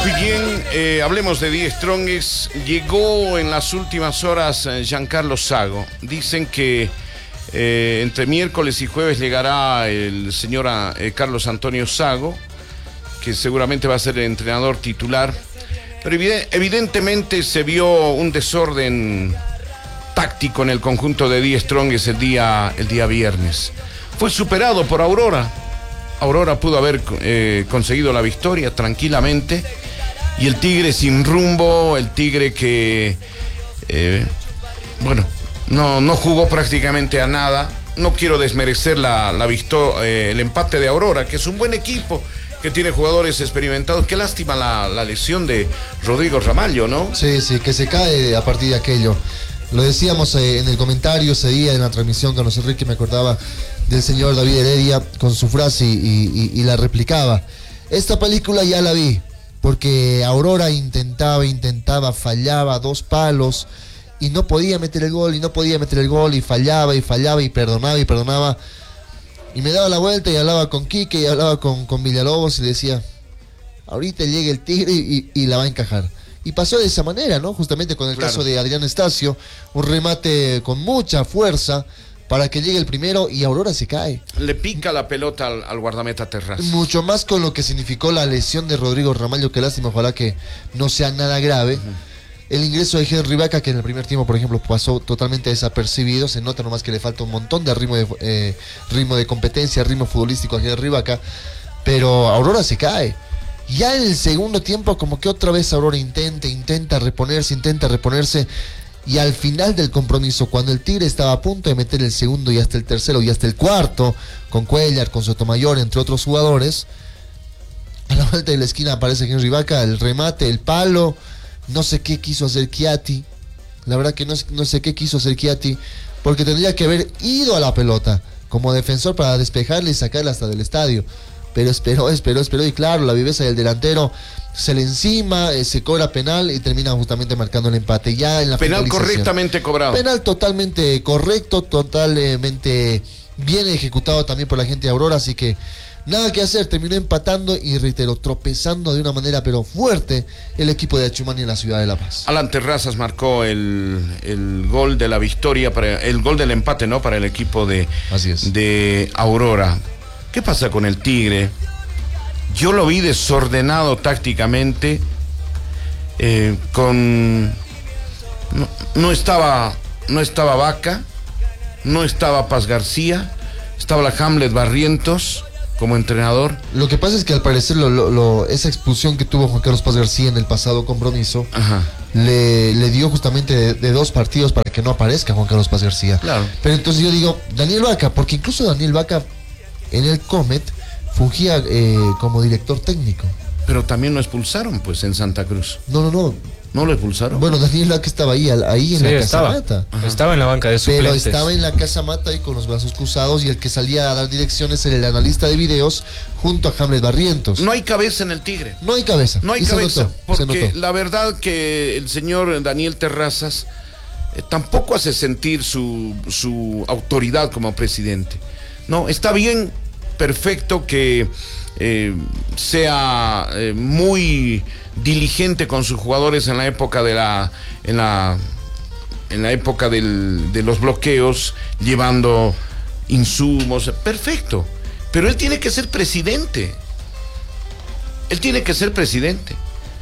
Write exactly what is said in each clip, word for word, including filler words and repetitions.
Bien, eh, hablemos de Die Strongest. Llegó en las últimas horas eh, Giancarlo Zago. Dicen que eh, entre miércoles y jueves llegará el señor eh, Carlos Antonio Zago, que seguramente va a ser el entrenador titular. Pero evidentemente se vio un desorden táctico en el conjunto de Die Strongest el día, el día viernes. Fue superado por Aurora. Aurora pudo haber eh, conseguido la victoria tranquilamente. Y el Tigre sin rumbo, el Tigre que, eh, bueno, no, no jugó prácticamente a nada. No quiero desmerecer la, la victor- eh, el empate de Aurora, que es un buen equipo, que tiene jugadores experimentados. Qué lástima la, la lesión de Rodrigo Ramallo, ¿no? Sí, sí, que se cae a partir de aquello. Lo decíamos eh, en el comentario ese día en la transmisión, Carlos Enrique, me acordaba del señor David Heredia con su frase y, y, y la replicaba. Esta película ya la vi, porque Aurora intentaba, intentaba, fallaba, dos palos, y no podía meter el gol, y no podía meter el gol, y fallaba, y fallaba, y perdonaba, y perdonaba. Y me daba la vuelta y hablaba con Quique, y hablaba con, con Villalobos, y le decía, ahorita llega el Tigre y, y, y la va a encajar. Y pasó de esa manera, ¿no? Justamente con el Claro. caso de Adrián Estacio, un remate con mucha fuerza para que llegue el primero y Aurora se cae. Le pica la pelota al, al guardameta Terrazas. Mucho más con lo que significó la lesión de Rodrigo Ramallo, que lástima, ojalá que no sea nada grave. Uh-huh. El ingreso de Henry Vaca, que en el primer tiempo, por ejemplo, pasó totalmente desapercibido. Se nota nomás que le falta un montón de ritmo de, eh, ritmo de competencia, ritmo futbolístico a Henry Vaca. Pero Aurora se cae. Ya en el segundo tiempo, como que otra vez Aurora intenta, intenta reponerse, intenta reponerse. Y al final del compromiso, cuando el Tigre estaba a punto de meter el segundo y hasta el tercero y hasta el cuarto, con Cuellar, con Sotomayor, entre otros jugadores, a la vuelta de la esquina aparece Henry Vaca, el remate, el palo, no sé qué quiso hacer Chiatti, la verdad que no, no sé qué quiso hacer Chiatti, porque tendría que haber ido a la pelota como defensor para despejarla y sacarla hasta del estadio, pero esperó, esperó, esperó, y claro, la viveza del delantero se le encima, eh, se cobra penal y termina justamente marcando el empate. Ya en la penal correctamente cobrado. Penal totalmente correcto, totalmente bien ejecutado también por la gente de Aurora, así que nada que hacer, terminó empatando y reitero, tropezando de una manera pero fuerte el equipo de Achumani en la ciudad de La Paz. Alan Terrazas marcó el, el gol de la victoria, para el gol del empate, ¿no? Para el equipo de, Así es. de Aurora. ¿Qué pasa con el Tigre? Yo lo vi desordenado tácticamente, eh, con no, no estaba no estaba Vaca, no estaba Paz García, estaba la Hamlet Barrientos como entrenador. Lo que pasa es que al parecer lo, lo, lo, esa expulsión que tuvo Juan Carlos Paz García en el pasado compromiso le, le dio justamente de, de dos partidos para que no aparezca Juan Carlos Paz García. Claro. Pero entonces yo digo, Daniel Vaca, porque incluso Daniel Vaca en el Comet fungía eh, como director técnico. Pero también lo expulsaron, pues, en Santa Cruz. No, no, no. ¿No lo expulsaron? Bueno, Daniel Vaca estaba ahí, ahí en sí, la estaba. Casamata. Ajá. Estaba en la banca de suplentes. Pero estaba en la Casamata ahí con los brazos cruzados y el que salía a dar direcciones era el analista de videos junto a Hamlet Barrientos. No hay cabeza en el Tigre. No hay cabeza. No hay y cabeza. Se notó, porque se notó. La verdad que el señor Daniel Terrazas eh, tampoco hace sentir su, su autoridad como presidente. No, está bien, perfecto que eh, sea eh, muy diligente con sus jugadores en la época de la en la en la época del, de los bloqueos, llevando insumos, perfecto, pero él tiene que ser presidente. Él tiene que ser presidente.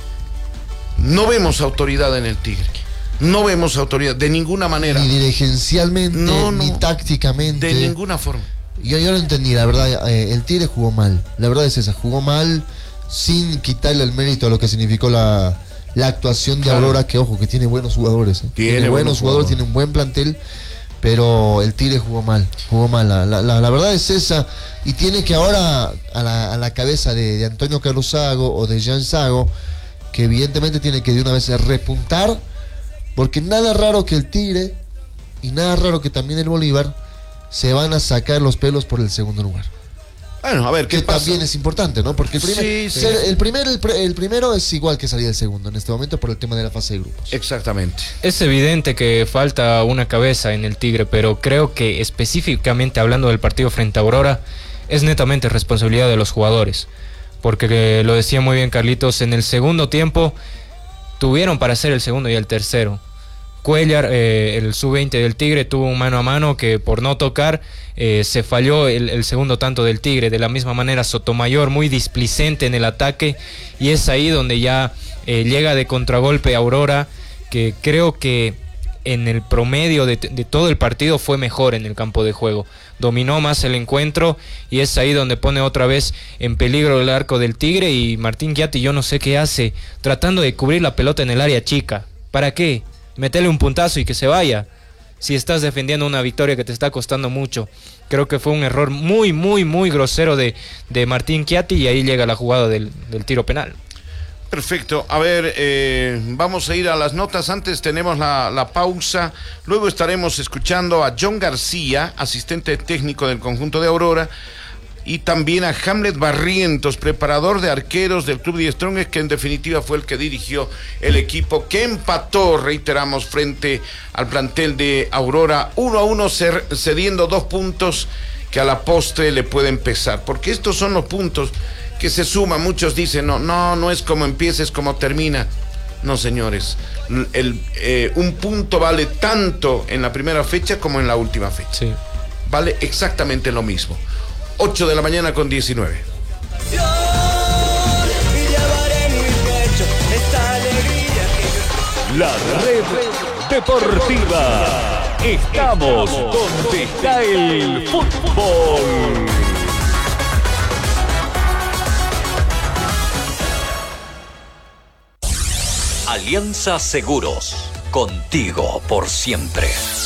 No vemos autoridad en el Tigre. No vemos autoridad de ninguna manera. Ni dirigencialmente, no, no, ni tácticamente. De ninguna forma. Yo, yo no entendí, la verdad, eh, el Tigre jugó mal. La verdad es esa, jugó mal sin quitarle el mérito a lo que significó la, la actuación de Claro. Aurora, que ojo, que tiene buenos jugadores. ¿eh? Tiene, tiene buenos jugadores, jugadores. tiene un buen plantel, pero el Tigre jugó mal, jugó mal. La, la, la, la verdad es esa, y tiene que ahora a la, a la cabeza de, de Antonio Carlos Zago o de Jean Zago, que evidentemente tiene que de una vez repuntar, porque nada raro que el Tigre y nada raro que también el Bolívar se van a sacar los pelos por el segundo lugar. Bueno, a ver, ¿qué que pasa? también es importante, ¿no? Porque el, primer, Sí, sí. ser, el, primer, el, el primero es igual que salir el segundo en este momento por el tema de la fase de grupos. Exactamente. Es evidente que falta una cabeza en el Tigre, pero creo que específicamente hablando del partido frente a Aurora, es netamente responsabilidad de los jugadores. porque eh, lo decía muy bien Carlitos, en el segundo tiempo tuvieron para hacer el segundo y el tercero. Cuellar, eh, el sub veinte del Tigre, tuvo un mano a mano que por no tocar eh, se falló el, el segundo tanto del Tigre. De la misma manera Sotomayor, muy displicente en el ataque, y es ahí donde ya eh, llega de contragolpe Aurora, que creo que en el promedio de, de todo el partido fue mejor en el campo de juego, dominó más el encuentro, y es ahí donde pone otra vez en peligro el arco del Tigre. Y Martín Chiatti, yo no sé qué hace, tratando de cubrir la pelota en el área chica. ¿Para qué? Metele un puntazo y que se vaya, si estás defendiendo una victoria que te está costando mucho. Creo que fue un error muy, muy, muy grosero de, de Martín Chiatti, y ahí llega la jugada del, del tiro penal. Perfecto. A ver, eh, vamos a ir a las notas. Antes tenemos la, la pausa. Luego estaremos escuchando a John García, asistente técnico del conjunto de Aurora, y también a Hamlet Barrientos, preparador de arqueros del Club Die Strongest, que en definitiva fue el que dirigió el equipo que empató, reiteramos, frente al plantel de Aurora, uno a uno, cediendo dos puntos que a la postre le pueden pesar, porque estos son los puntos que se suman. Muchos dicen, no, no, no es como empieza, es como termina. No, señores, el, eh, un punto vale tanto en la primera fecha como en la última fecha. Sí. Vale exactamente lo mismo. ocho de la mañana con diecinueve. La red deportiva. Estamos donde está el fútbol. Alianza Seguros. Contigo por siempre.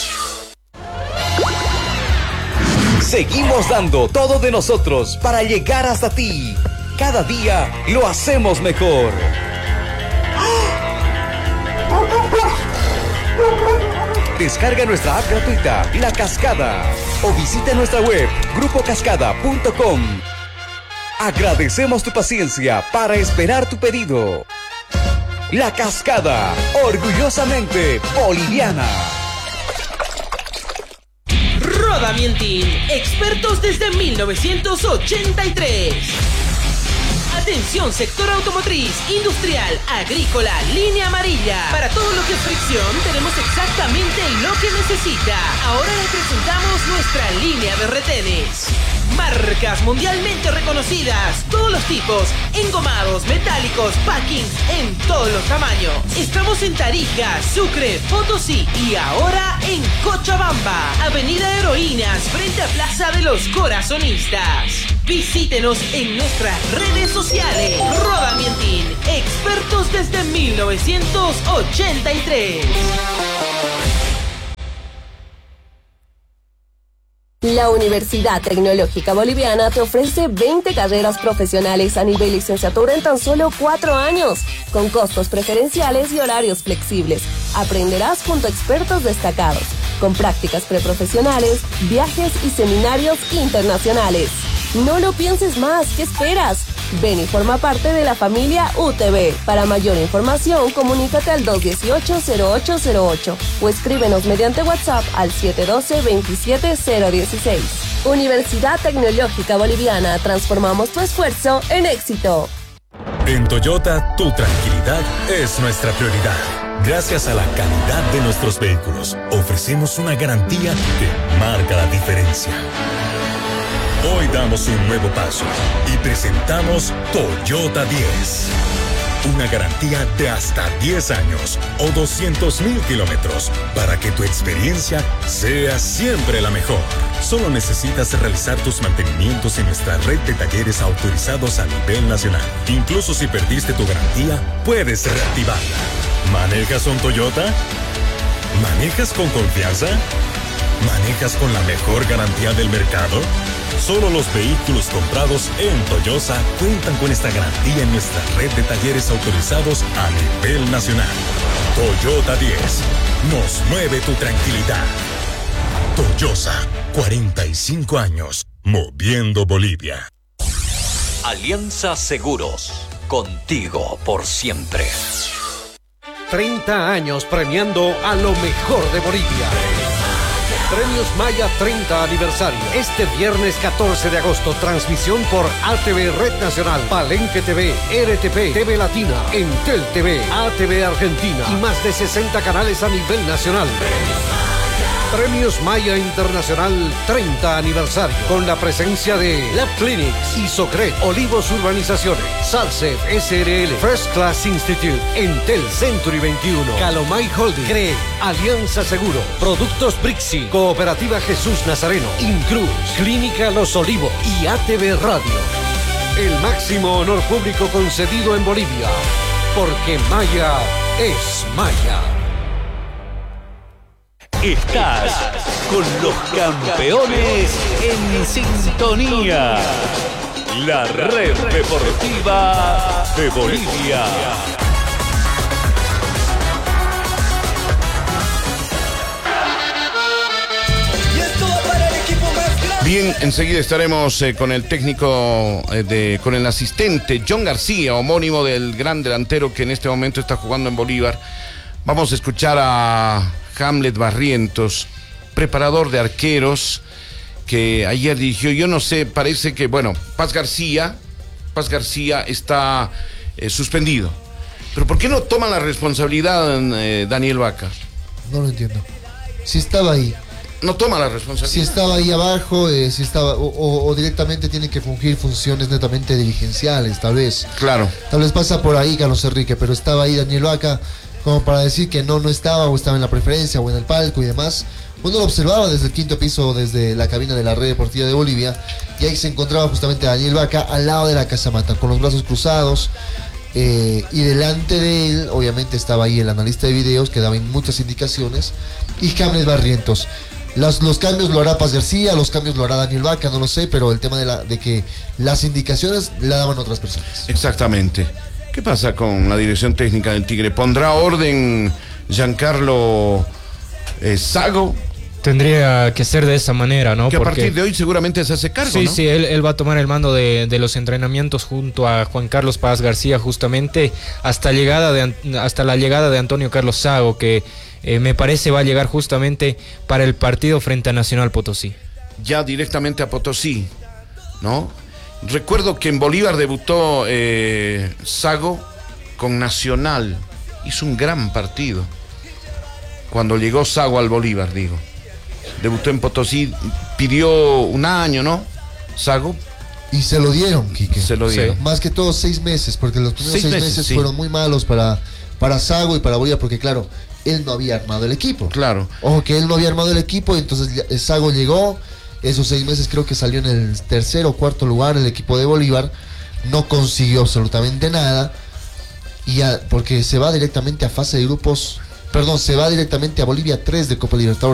Seguimos dando todo de nosotros para llegar hasta ti. Cada día lo hacemos mejor. Descarga nuestra app gratuita, La Cascada, o visita nuestra web, grupo cascada punto com. Agradecemos tu paciencia para esperar tu pedido. La Cascada, orgullosamente boliviana. Rodamientin, expertos desde mil novecientos ochenta y tres. Atención, sector automotriz, industrial, agrícola, línea amarilla. Para todo lo que es fricción, tenemos exactamente lo que necesita. Ahora le presentamos nuestra línea de retenes. Marcas mundialmente reconocidas, todos los tipos, engomados, metálicos, packings, en todos los tamaños. Estamos en Tarija, Sucre, Potosí y ahora en Cochabamba, Avenida Heroínas, frente a Plaza de los Corazonistas. Visítenos en nuestras redes sociales. Rodamientin, expertos desde mil novecientos ochenta y tres. La Universidad Tecnológica Boliviana te ofrece veinte carreras profesionales a nivel licenciatura en tan solo cuatro años, con costos preferenciales y horarios flexibles. Aprenderás junto a expertos destacados, con prácticas preprofesionales, viajes y seminarios internacionales. No lo pienses más, ¿qué esperas? Ven y forma parte de la familia U T B. Para mayor información, comunícate al dos dieciocho cero ocho cero ocho o escríbenos mediante WhatsApp al siete uno dos veintisiete cero dieciséis. Universidad Tecnológica Boliviana, transformamos tu esfuerzo en éxito. En Toyota, tu tranquilidad es nuestra prioridad. Gracias a la calidad de nuestros vehículos, ofrecemos una garantía que marca la diferencia. Hoy damos un nuevo paso y presentamos Toyota diez. Una garantía de hasta diez años o doscientos mil kilómetros para que tu experiencia sea siempre la mejor. Solo necesitas realizar tus mantenimientos en nuestra red de talleres autorizados a nivel nacional. Incluso si perdiste tu garantía, puedes reactivarla. ¿Manejas un Toyota? ¿Manejas con confianza? ¿Manejas con la mejor garantía del mercado? Solo los vehículos comprados en Toyosa cuentan con esta garantía en nuestra red de talleres autorizados a nivel nacional. Toyota diez. Nos mueve tu tranquilidad. Toyosa. cuarenta y cinco años. Moviendo Bolivia. Alianza Seguros. Contigo por siempre. treinta años premiando a lo mejor de Bolivia. Premios Maya treinta aniversario. Este viernes catorce de agosto, transmisión por A T V Red Nacional, Palenque T V, R T P, T V Latina, Entel T V, A T V Argentina y más de sesenta canales a nivel nacional. Premios Maya Internacional treinta aniversario, con la presencia de Lab Clinics, Isocred, Olivos Urbanizaciones, Salsef S R L, First Class Institute, Entel Century veintiuno, Calomay Holding, CRE, Alianza Seguro, Productos Brixi, Cooperativa Jesús Nazareno, Incruz, Clínica Los Olivos y A T V Radio. El máximo honor público concedido en Bolivia, porque Maya es Maya. Estás con los campeones en sintonía. La red deportiva de Bolivia. Bien, enseguida estaremos eh, con el técnico, eh, de, con el asistente John García, homónimo del gran delantero que en este momento está jugando en Bolívar. Vamos a escuchar a Hamlet Barrientos, preparador de arqueros, que ayer dirigió, yo no sé, parece que, bueno, Paz García, Paz García está eh, suspendido. Pero ¿por qué no toma la responsabilidad eh, Daniel Vaca? No lo entiendo. Si estaba ahí. No toma la responsabilidad. Si estaba ahí abajo, eh, si estaba, o, o, o directamente tiene que fungir funciones netamente dirigenciales, tal vez. Claro. Tal vez pasa por ahí Carlos Enrique, pero estaba ahí Daniel Vaca como para decir que no, no estaba, o estaba en la preferencia, o en el palco y demás. Uno lo observaba desde el quinto piso, desde la cabina de la Red Deportiva de Bolivia, y ahí se encontraba justamente Daniel Vaca al lado de la casamata, con los brazos cruzados, eh, y delante de él, obviamente, estaba ahí el analista de videos, que daba muchas indicaciones, y Hamlet Barrientos. Los, los cambios lo hará Paz García, los cambios lo hará Daniel Vaca, no lo sé, pero el tema de, la, de que las indicaciones la daban otras personas. Exactamente. ¿Qué pasa con la dirección técnica del Tigre? ¿Pondrá orden Giancarlo eh, Sago? Tendría que ser de esa manera, ¿no? Que a Porque partir de hoy seguramente se hace cargo, Sí, ¿no? sí, él, él va a tomar el mando de, de los entrenamientos junto a Juan Carlos Paz García, justamente hasta, llegada de, hasta la llegada de Antonio Carlos Sago, que eh, me parece va a llegar justamente para el partido frente a Nacional Potosí. Ya directamente a Potosí, ¿no? Recuerdo que en Bolívar debutó eh, Sago con Nacional. Hizo un gran partido. Cuando llegó Sago al Bolívar, digo. Debutó en Potosí, pidió un año, ¿no? Sago. Y se lo dieron, Quique. Se lo dieron. Sí. Más que todo seis meses, porque los primeros seis, seis meses, meses sí. fueron muy malos para, para Sago y para Bolívar, porque claro, él no había armado el equipo. Claro. Ojo que él no había armado el equipo, y entonces Sago llegó. Esos seis meses creo que salió en el tercer o cuarto lugar el equipo de Bolívar. No consiguió absolutamente nada. Y ya, porque se va directamente a fase de grupos. Perdón, se va directamente a Bolivia tres de Copa Libertadores.